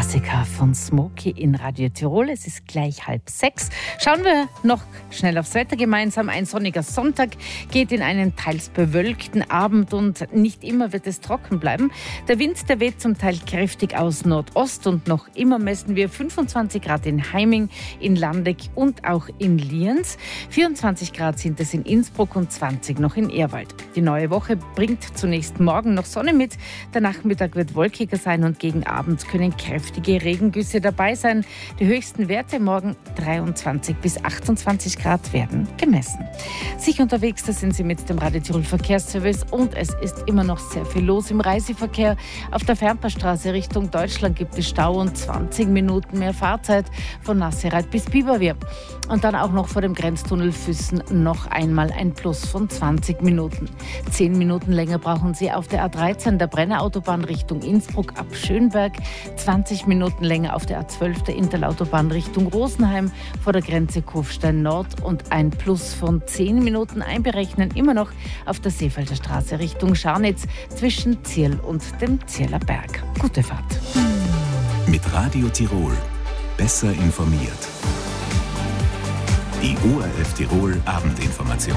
Klassiker von Smokey in Radio Tirol. Es ist gleich 5:30. Schauen wir noch schnell aufs Wetter gemeinsam. Ein sonniger Sonntag geht in einen teils bewölkten Abend und nicht immer wird es trocken bleiben. Der Wind, der weht zum Teil kräftig aus Nordost und noch immer messen wir 25 Grad in Heiming, in Landeck und auch in Lienz. 24 Grad sind es in Innsbruck und 20 noch in Ehrwald. Die neue Woche bringt zunächst morgen noch Sonne mit. Der Nachmittag wird wolkiger sein und gegen Abend können kräftige Regengüsse dabei sein. Die höchsten Werte morgen 23 bis 28 Grad werden gemessen. Sicher unterwegs, da sind Sie mit dem Radio Tirol Verkehrsservice und es ist immer noch sehr viel los im Reiseverkehr. Auf der Fernpassstraße Richtung Deutschland gibt es Stau und 20 Minuten mehr Fahrzeit von Nassereith bis Biberwirr. Und dann auch noch vor dem Grenztunnel Füssen noch einmal ein Plus von 20 Minuten. 10 Minuten länger brauchen Sie auf der A13 der Brennerautobahn Richtung Innsbruck ab Schönberg. 20 Minuten länger auf der A12 der Interlautobahn Richtung Rosenheim vor der Grenze Kufstein Nord und ein Plus von 10 Minuten einberechnen immer noch auf der Seefelder Straße Richtung Scharnitz zwischen Zierl und dem Zierler Berg. Gute Fahrt. Mit Radio Tirol besser informiert. Die ORF Tirol Abendinformation.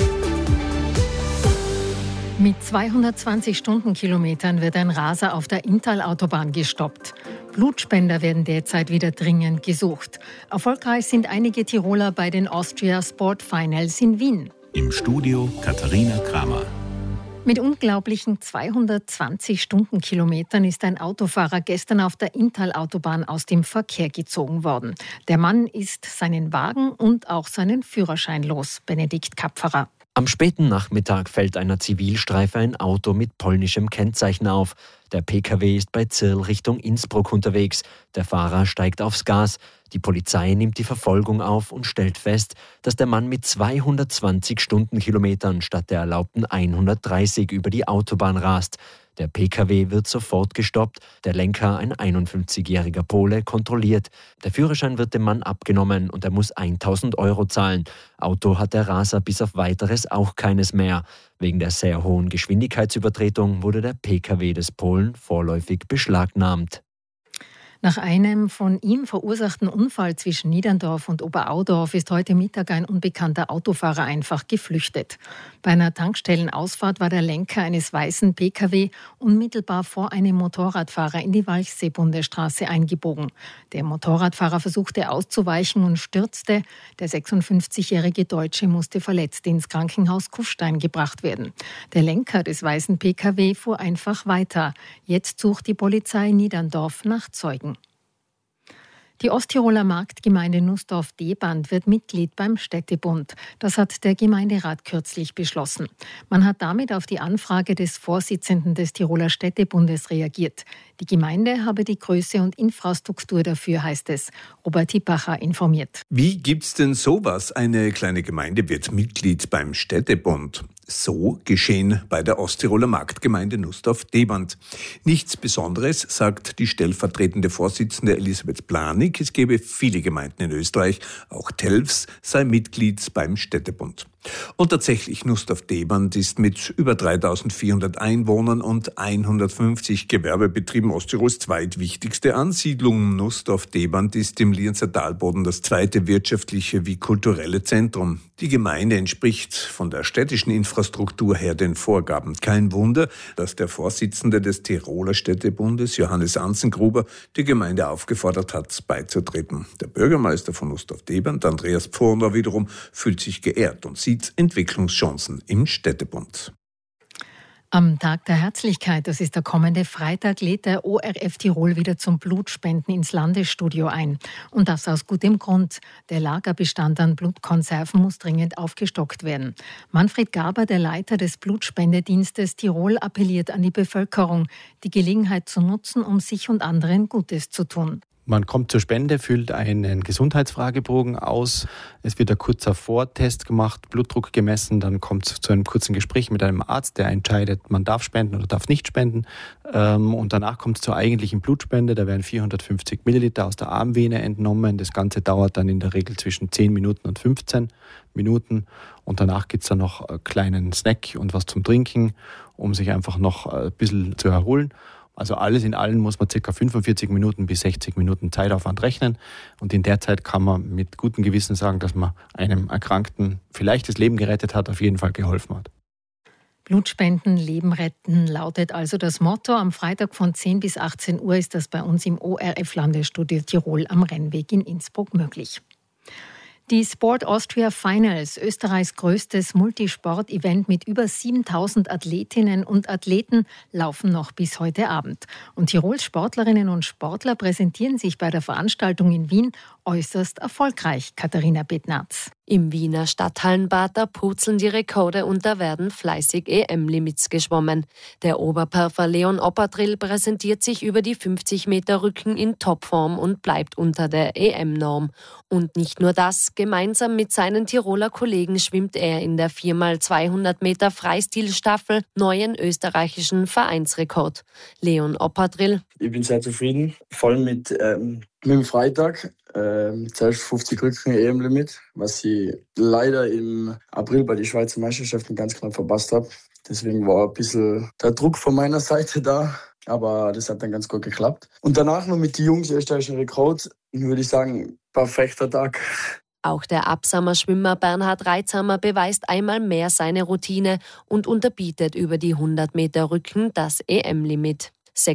Mit 220 Stundenkilometern wird ein Raser auf der Inntal-Autobahn gestoppt. Blutspender werden derzeit wieder dringend gesucht. Erfolgreich sind einige Tiroler bei den Austria Sport Finals in Wien. Im Studio Katharina Kramer. Mit unglaublichen 220 Stundenkilometern ist ein Autofahrer gestern auf der Inntal-Autobahn aus dem Verkehr gezogen worden. Der Mann ist seinen Wagen und auch seinen Führerschein los. Benedikt Kapferer. Am späten Nachmittag fällt einer Zivilstreife ein Auto mit polnischem Kennzeichen auf. Der Pkw ist bei Zirl Richtung Innsbruck unterwegs. Der Fahrer steigt aufs Gas. Die Polizei nimmt die Verfolgung auf und stellt fest, dass der Mann mit 220 Stundenkilometern statt der erlaubten 130 über die Autobahn rast. Der Pkw wird sofort gestoppt, der Lenker, ein 51-jähriger Pole, kontrolliert. Der Führerschein wird dem Mann abgenommen und er muss 1.000 € zahlen. Auto hat der Raser bis auf Weiteres auch keines mehr. Wegen der sehr hohen Geschwindigkeitsübertretung wurde der Pkw des Polen vorläufig beschlagnahmt. Nach einem von ihm verursachten Unfall zwischen Niederndorf und Oberaudorf ist heute Mittag ein unbekannter Autofahrer einfach geflüchtet. Bei einer Tankstellenausfahrt war der Lenker eines weißen Pkw unmittelbar vor einem Motorradfahrer in die Walchsee-Bundesstraße eingebogen. Der Motorradfahrer versuchte auszuweichen und stürzte. Der 56-jährige Deutsche musste verletzt ins Krankenhaus Kufstein gebracht werden. Der Lenker des weißen Pkw fuhr einfach weiter. Jetzt sucht die Polizei Niederndorf nach Zeugen. Die Osttiroler Marktgemeinde Nussdorf-Deband wird Mitglied beim Städtebund. Das hat der Gemeinderat kürzlich beschlossen. Man hat damit auf die Anfrage des Vorsitzenden des Tiroler Städtebundes reagiert. Die Gemeinde habe die Größe und Infrastruktur dafür, heißt es. Robert Hippacher informiert. Wie gibt's denn sowas? Eine kleine Gemeinde wird Mitglied beim Städtebund. So geschehen bei der Osttiroler Marktgemeinde Nussdorf-Deband. Nichts Besonderes, sagt die stellvertretende Vorsitzende Elisabeth Planig. Es gäbe viele Gemeinden in Österreich, auch Telfs sei Mitglied beim Städtebund. Und tatsächlich, Nussdorf-Deband ist mit über 3.400 Einwohnern und 150 Gewerbebetrieben Osttirols zweitwichtigste Ansiedlung. Nussdorf-Deband ist im Lienzer Talboden das zweite wirtschaftliche wie kulturelle Zentrum. Die Gemeinde entspricht von der städtischen Infrastruktur her den Vorgaben. Kein Wunder, dass der Vorsitzende des Tiroler Städtebundes, Johannes Anzengruber, die Gemeinde aufgefordert hat, beizutreten. Der Bürgermeister von Nussdorf-Deband, Andreas Pfurner, wiederum fühlt sich geehrt und sieht Entwicklungschancen im Städtebund. Am Tag der Herzlichkeit, das ist der kommende Freitag, lädt der ORF Tirol wieder zum Blutspenden ins Landesstudio ein. Und das aus gutem Grund. Der Lagerbestand an Blutkonserven muss dringend aufgestockt werden. Manfred Gaber, der Leiter des Blutspendedienstes Tirol, appelliert an die Bevölkerung, die Gelegenheit zu nutzen, um sich und anderen Gutes zu tun. Man kommt zur Spende, füllt einen Gesundheitsfragebogen aus. Es wird ein kurzer Vortest gemacht, Blutdruck gemessen. Dann kommt es zu einem kurzen Gespräch mit einem Arzt, der entscheidet, man darf spenden oder darf nicht spenden. Und danach kommt es zur eigentlichen Blutspende. Da werden 450 Milliliter aus der Armvene entnommen. Das Ganze dauert dann in der Regel zwischen 10 Minuten und 15 Minuten. Und danach gibt es dann noch einen kleinen Snack und was zum Trinken, um sich einfach noch ein bisschen zu erholen. Also alles in allem muss man ca. 45 Minuten bis 60 Minuten Zeitaufwand rechnen. Und in der Zeit kann man mit gutem Gewissen sagen, dass man einem Erkrankten vielleicht das Leben gerettet hat, auf jeden Fall geholfen hat. Blutspenden, Leben retten lautet also das Motto. Am Freitag von 10 bis 18 Uhr ist das bei uns im ORF-Landesstudio Tirol am Rennweg in Innsbruck möglich. Die Sport Austria Finals, Österreichs größtes Multisport-Event mit über 7.000 Athletinnen und Athleten, laufen noch bis heute Abend. Und Tirols Sportlerinnen und Sportler präsentieren sich bei der Veranstaltung in Wien äußerst erfolgreich. Katharina Bednarz. Im Wiener Stadthallenbad, da purzeln die Rekorde und da werden fleißig EM-Limits geschwommen. Der Oberperfer Leon Oppertrill präsentiert sich über die 50 Meter Rücken in Topform und bleibt unter der EM-Norm. Und nicht nur das, gemeinsam mit seinen Tiroler Kollegen schwimmt er in der 4x200 Meter Freistilstaffel neuen österreichischen Vereinsrekord. Leon Oppertrill. Ich bin sehr zufrieden, vor allem mit dem Freitag. Zuerst 50 Rücken EM-Limit, was ich leider im April bei den Schweizer Meisterschaften ganz knapp verpasst habe. Deswegen war ein bisschen der Druck von meiner Seite da, aber das hat dann ganz gut geklappt. Und danach noch mit den Jungs österreichischen Rekord, würde ich sagen, perfekter Tag. Auch der Absamer Schwimmer Bernhard Reitzhammer beweist einmal mehr seine Routine und unterbietet über die 100 Meter Rücken das EM-Limit.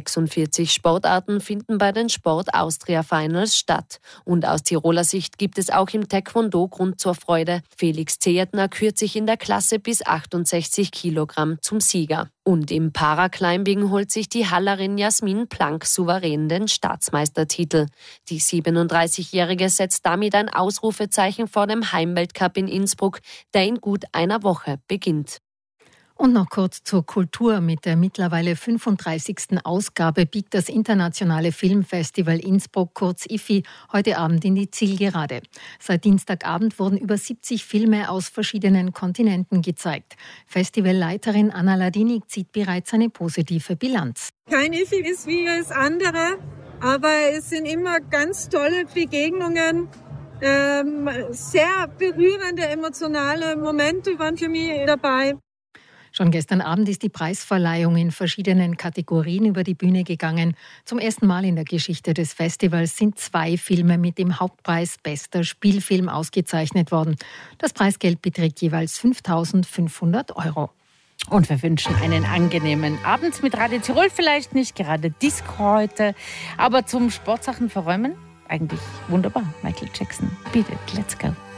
46 Sportarten finden bei den Sport Austria Finals statt. Und aus Tiroler Sicht gibt es auch im Taekwondo Grund zur Freude. Felix Zehetner kürt sich in der Klasse bis 68 Kilogramm zum Sieger. Und im Paraclimbing holt sich die Hallerin Jasmin Plank souverän den Staatsmeistertitel. Die 37-Jährige setzt damit ein Ausrufezeichen vor dem Heimweltcup in Innsbruck, der in gut einer Woche beginnt. Und noch kurz zur Kultur. Mit der mittlerweile 35. Ausgabe biegt das Internationale Filmfestival Innsbruck, kurz IFFI, heute Abend in die Zielgerade. Seit Dienstagabend wurden über 70 Filme aus verschiedenen Kontinenten gezeigt. Festivalleiterin Anna Ladinik zieht bereits eine positive Bilanz. Kein IFFI ist wie das andere, aber es sind immer ganz tolle Begegnungen. Sehr berührende, emotionale Momente waren für mich dabei. Schon gestern Abend ist die Preisverleihung in verschiedenen Kategorien über die Bühne gegangen. Zum ersten Mal in der Geschichte des Festivals sind 2 Filme mit dem Hauptpreis Bester Spielfilm ausgezeichnet worden. Das Preisgeld beträgt jeweils 5.500 €. Und wir wünschen einen angenehmen Abend mit Radio Tirol. Vielleicht nicht gerade Disco heute, aber zum Sportsachen verräumen eigentlich wunderbar. Michael Jackson, beat it, let's go.